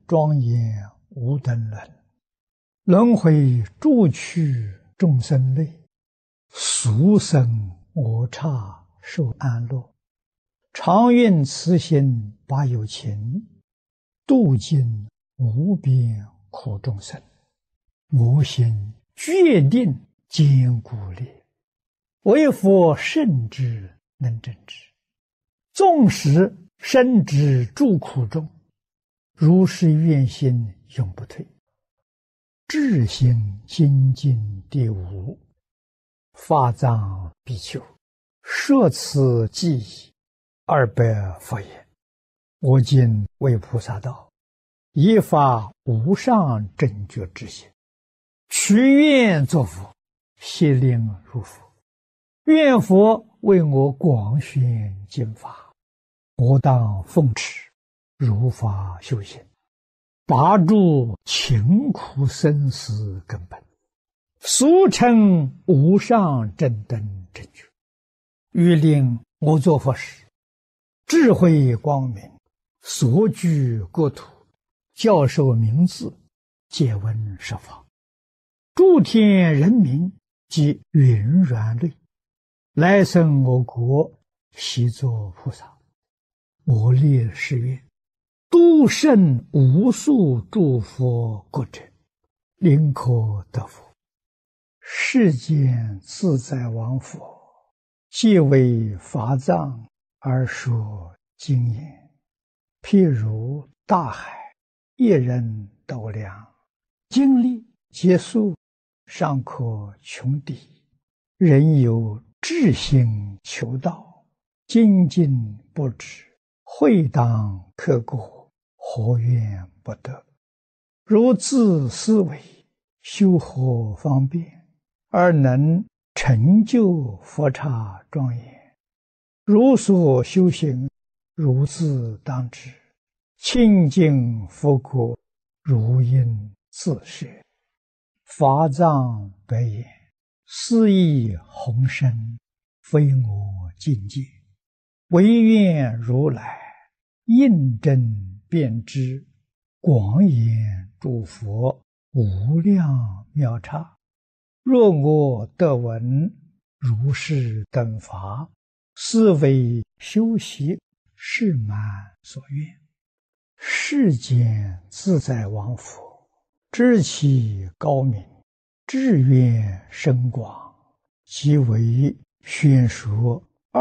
庄严无等伦，轮回诸趣众生类，俗生我刹受安乐，常运慈心把有情，度尽无边苦众生。我心决定坚固力，为佛圣之能证之。纵使身之诸苦中，如是愿心永不退。至心精进第五，法藏比丘，摄此记忆200佛言：我今为菩萨道，以发无上正觉之心，许愿作佛，悉令如佛。愿佛为我广宣经法，我当奉持，如法修行，拔除勤苦生死根本，俗称无上正等正觉。欲令我作佛时，智慧光明，所居国土，教授名字，借闻十法，诸天人民及云软类，来生我国，悉作菩萨。我立誓愿，度胜无数诸佛国者，宁可得福。世间自在王佛，既为法藏而说经言，譬如大海，一人斗量，经历劫数，尚可穷敌。人有志心求道，精进不止，会当刻过，何怨不得？如自思维，修何方便，而能成就佛刹庄严？如所修行，如自当知，清净佛国，如应自摄。法藏白言：斯亦宏深，非我境界，唯愿如来印证遍知，广演诸佛无量妙刹。若我得闻如是等法，斯为修习誓满所愿。世间自在王佛，知其高明，志愿深广，即为宣说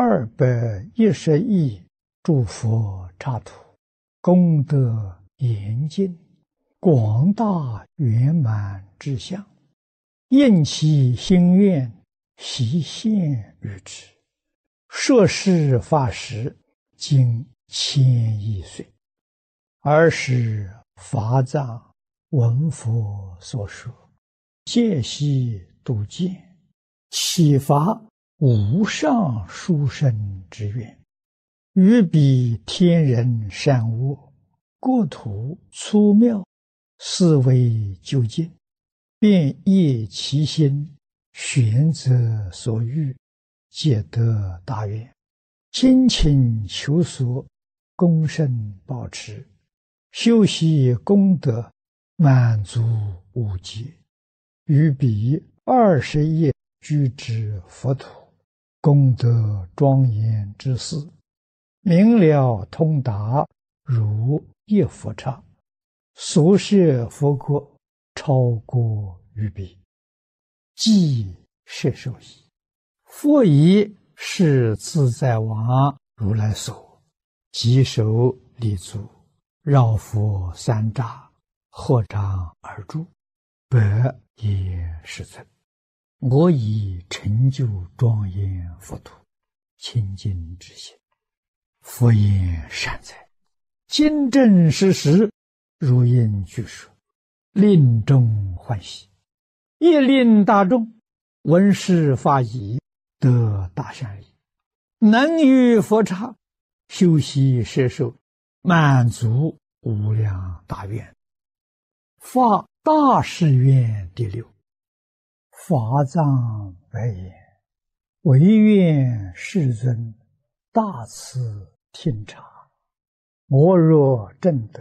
210亿诸佛刹土，功德严尽，广大圆满之相，应其心愿，悉现于之。摄事法时，经1000亿岁，尔时法藏闻佛所说，戒悉度见，启发无上殊胜之愿，于彼天人善恶，国土粗妙，思维究竟，便业其心，选择所欲，皆得大愿，精勤求索，恭慎保持，修习功德，满足无极。于彼20亿居之佛土，功德庄严之事，明了通达，如一佛刹。所摄佛国，超过于彼，即摄受矣。佛以是自在王如来所，即手立足，绕佛三匝，合掌而住，百也世尊，我已成就庄严佛土，清净之心。佛言善哉，今正实实，如应具说，令众欢喜，亦令大众闻是法已，得大善利，能于佛刹修习摄受，满足无量大愿。发大誓愿第6，法藏白言：唯愿世尊大慈听察，我若证得